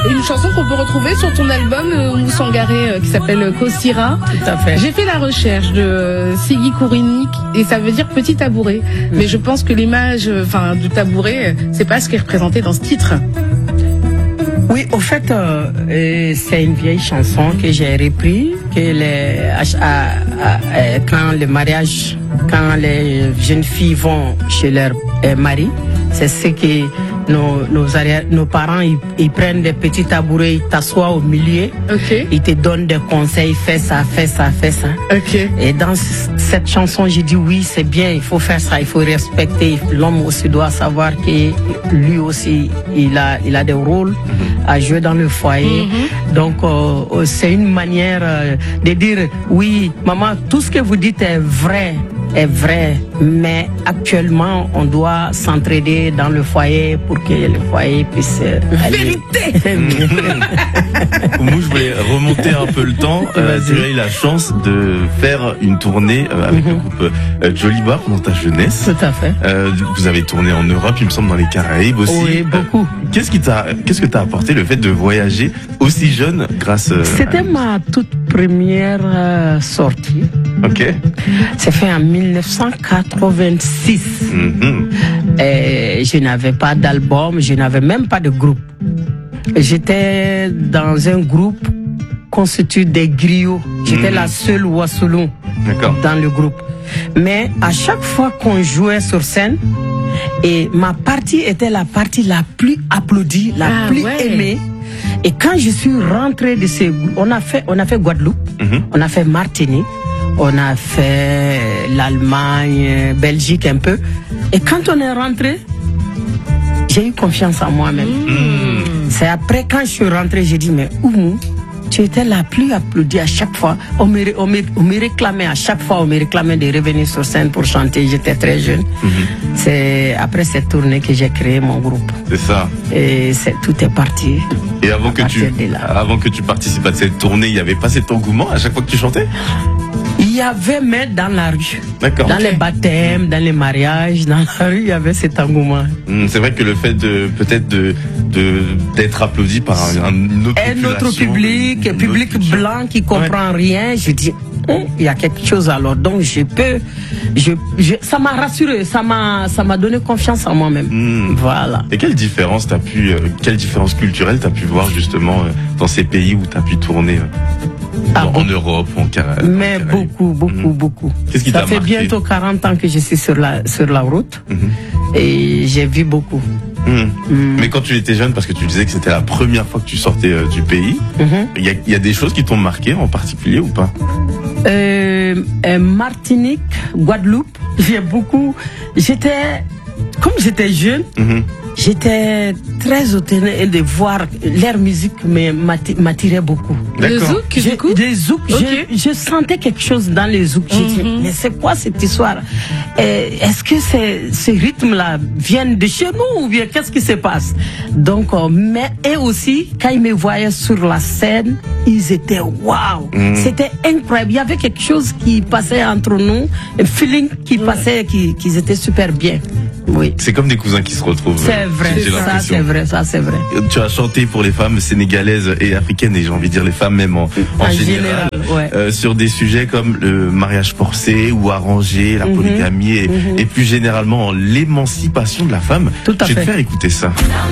une chanson qu'on peut retrouver sur ton album Moussangaré qui s'appelle Kosira. Tout à fait. J'ai fait la recherche de Sigi Kourinik et ça veut dire petit tabouret. Mais je pense que l'image, du tabouret, c'est pas ce qui est représenté dans ce titre. Oui, au fait, c'est une vieille chanson que j'ai repris, quand les jeunes filles vont chez leur mari, c'est ce que nos parents, ils prennent des petits tabourets, ils t'assoient au milieu, Okay. Ils te donnent des conseils, fais ça. Okay. Et dans cette chanson, j'ai dit oui, c'est bien, il faut faire ça, il faut respecter. L'homme aussi doit savoir que lui aussi, il a des rôles à jouer dans le foyer. Donc, c'est une manière de dire oui, maman, tout ce que vous dites est vrai, mais actuellement, on doit s'entraider dans le foyer pour que le foyer puisse Vérité. Moi, je voulais remonter un peu le temps. Tu as eu la chance de faire une tournée avec le groupe Jolly Bar dans ta jeunesse. Tout à fait. Vous avez tourné en Europe, il me semble, dans les Caraïbes aussi. Oui, beaucoup. Qu'est-ce que t'as apporté le fait de voyager aussi jeune grâce C'était ma toute première sortie. Ok. C'est fait en 1986. Et je n'avais pas d'album, je n'avais même pas de groupe. J'étais dans un groupe constitué des griots. J'étais la seule Wassoulou dans le groupe. Mais à chaque fois qu'on jouait sur scène, et ma partie était la partie la plus applaudie, la plus aimée. Et quand je suis rentré de ces groupes, on a fait Guadeloupe, on a fait Martinique, on a fait l'Allemagne, Belgique un peu. Et quand on est rentré, j'ai eu confiance en moi-même. C'est après, quand je suis rentré, j'ai dit, mais Oumou, tu étais la plus applaudie à chaque fois. On me réclamait à chaque fois, on me réclamait de revenir sur scène pour chanter. J'étais très jeune. C'est après cette tournée que j'ai créé mon groupe. C'est ça. Et tout est parti. Et avant que tu participes à cette tournée, il n'y avait pas cet engouement à chaque fois que tu chantais? Il y avait, mais dans la rue. D'accord. Dans les baptêmes, dans les mariages, dans la rue, il y avait cet engouement. C'est vrai que le fait d'être applaudi par un autre public blanc qui comprend rien, je dis il y a quelque chose alors. Donc ça m'a rassuré, ça m'a donné confiance en moi-même. Voilà. Et quelle différence culturelle t'as pu voir justement dans ces pays où t'as pu tourner? En Europe, en Caraïbes. Mais beaucoup. Qu'est-ce qui t'a marqué? Ça fait bientôt 40 ans que je suis sur la route et j'ai vu beaucoup. Mais quand tu étais jeune, parce que tu disais que c'était la première fois que tu sortais du pays, il y a des choses qui t'ont marqué en particulier ou pas? Martinique, Guadeloupe, comme j'étais jeune, j'étais très étonné de voir leur musique m'attirait beaucoup. Le zouk, du coup? Des zouk, je sentais quelque chose dans les zouk. J'ai dit, mais c'est quoi cette histoire? Est-ce que ces rythmes-là viennent de chez nous ou bien qu'est-ce qui se passe? Donc, et aussi, quand ils me voyaient sur la scène, ils étaient waouh! C'était incroyable. Il y avait quelque chose qui passait entre nous, un feeling qui passait, qu'ils étaient super bien. Oui. C'est comme des cousins qui se retrouvent. C'est vrai, ça c'est vrai. Tu as chanté pour les femmes sénégalaises et africaines, et j'ai envie de dire les femmes même en général, sur des sujets comme le mariage forcé ou arrangé, la polygamie et plus généralement l'émancipation de la femme. Tout à fait. Je vais te faire écouter ça.